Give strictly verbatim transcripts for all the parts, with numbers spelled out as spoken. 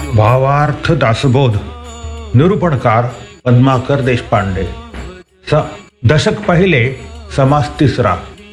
भावार्थ दासबोध निरूपणकार पद्माकर देशपांडे. स दशक पहिले समास तिसरा.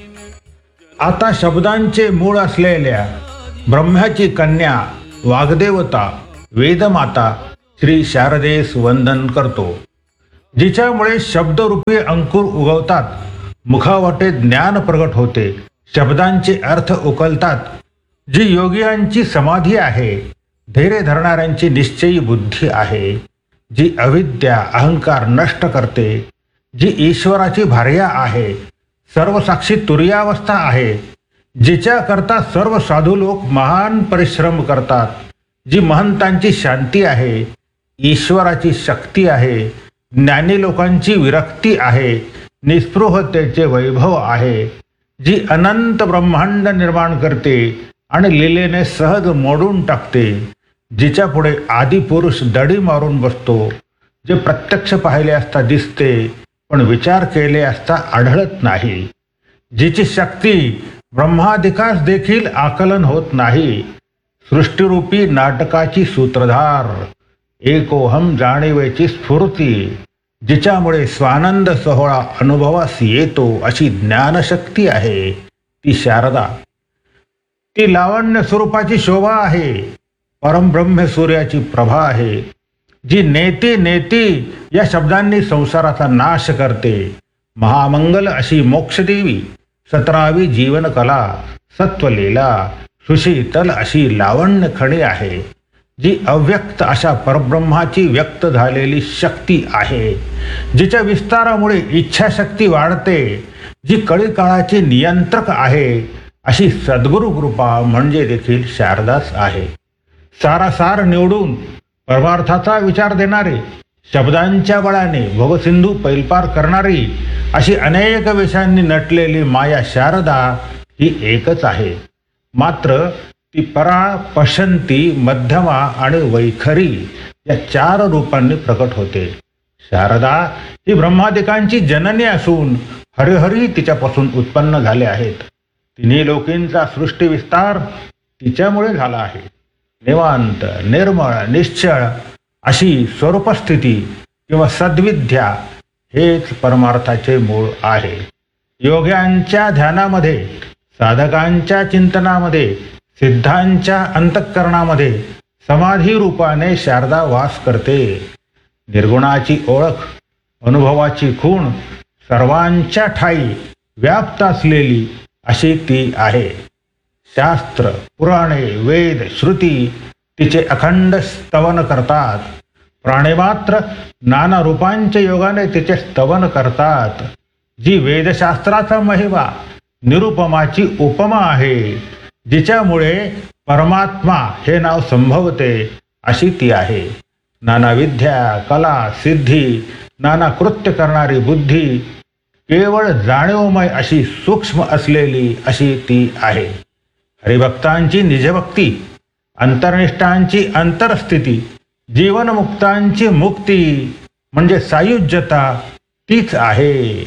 आता शब्दांचे मूळ असलेल्या ब्रह्म्याची कन्या वाग्देवता वेदमाता श्री शारदेस वंदन करतो, जिच्यामुळे शब्दरूपी अंकुर उगवतात, मुखावाटे ज्ञान प्रगट होते, शब्दांचे अर्थ उकलतात. जी योगियांची समाधी आहे, धैर्य धरणाऱ्यांची निश्चयी बुद्धी आहे, जी अविद्या अहंकार नष्ट करते, जी ईश्वराची भार्या आहे, सर्वसाक्षी तुर्यावस्था आहे, जिच्या करता सर्व साधू लोक महान परिश्रम करतात, जी महंतांची शांती आहे, ईश्वराची शक्ती आहे, ज्ञानी लोकांची विरक्ती आहे, निस्पृहतेचे वैभव आहे, जी अनंत ब्रह्मांड निर्माण करते आणि लीलेने सहज मोडून टाकते, जिच्या पुढे आदिपुरुष दडी मारून बसतो, जे प्रत्यक्ष पाहिले असता दिसते पण विचार केले असता आढळत नाही, जिची शक्ती ब्रह्मादिकास देखील आकलन होत नाही, सृष्टीरूपी नाटकाची सूत्रधार, एकोहम जाणीवेची स्फूर्ती, जिच्यामुळे स्वानंद सोहळा अनुभवास येतो अशी ज्ञानशक्ती आहे ती शारदा. ती लावण्य स्वरूपाची शोभा आहे, परमब्रह्म सूर्याची प्रभा आहे, जी नेती नेती या शब्दांनी संसाराचा नाश करते. महामंगल अशी मोक्षदेवी, सतरावी जीवनकला, सत्वलीला, सुशीतल अशी लावण्य खणी आहे, जी अव्यक्त अशा परब्रह्माची व्यक्त झालेली शक्ती आहे, जिच्या विस्तारामुळे इच्छाशक्ती वाढते, जी कळीकाळाची नियंत्रक आहे, अशी सद्गुरु कृपा म्हणजे देखील शारदाच आहे. सारासार निवडून परमार्थाचा विचार देणारे, शब्दांच्या बळाने भवसिंधू पैलपार करणारी, अशी अनेक वेशांनी नटलेली माया शारदा ही एकच आहे. मात्र ती परा, पशंती, मध्यमा आणि वैखरी या चार रूपांनी प्रकट होते. शारदा ही ब्रह्मादिकांची जननी असून हरिहरी तिच्यापासून उत्पन्न झाले आहेत. तिन्ही लोकींचा सृष्टी विस्तार तिच्यामुळे झाला आहे. निवांत, निर्मळ, निश्चळ अशी स्वरूपस्थिती किंवा सद्विद्या हेच परमार्थाचे मूळ आहे. योग्यांच्या ध्यानामध्ये, साधकांच्या चिंतनामध्ये, सिद्धांच्या अंतःकरणामध्ये समाधी रूपाने शारदा वास करते. निर्गुणाची ओळख, अनुभवाची खूण, सर्वांच्या ठाई व्याप्त असलेली अशी ती आहे. शास्त्र, पुराणे, वेद, श्रुती तिचे अखंड स्तवन करतात. प्राणिमात्र नाना रूपांच्या योगाने तिचे स्तवन करतात. जी वेदशास्त्राचा महिमा, निरुपमाची उपमा आहे, जिच्यामुळे परमात्मा हे नाव संभवते अशी ती आहे. नाना विद्या, कला, सिद्धी, नाना कृत्य करणारी बुद्धी, केवळ जाणीवमय अशी सूक्ष्म असलेली अशी ती आहे. हरिभक्तांची निजभक्ती, अंतर्निष्ठांची अंतरस्थिती, जीवनमुक्तांची मुक्ती म्हणजे सायुज्यता तीच आहे.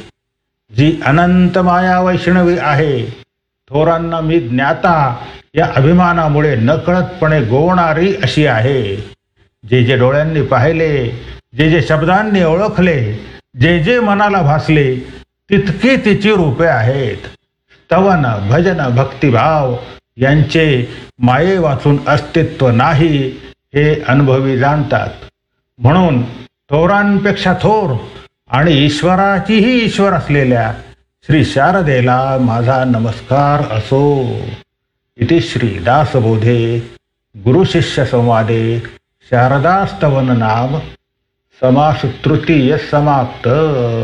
जी अनंत माया वैष्णवी आहे, थोरांना मी ज्ञाता या अभिमानामुळे नकळतपणे गोवणारी अशी आहे. जे जे डोळ्यांनी पाहिले, जे जे शब्दांनी ओळखले, जे जे मनाला भासले, तितकी तिची रूपे आहेत. स्तवन, भजन, भक्तिभाव यांचे माये वाचून अस्तित्व नाही हे अनुभवी जाणतात. म्हणून थोरांपेक्षा थोर आणि ईश्वराचीही ईश्वर असलेल्या श्री शारदेला माझा नमस्कार असो. इति श्री दासबोधे गुरुशिष्य संवादे शारदास्तवन नाम समास तृतीय समाप्त.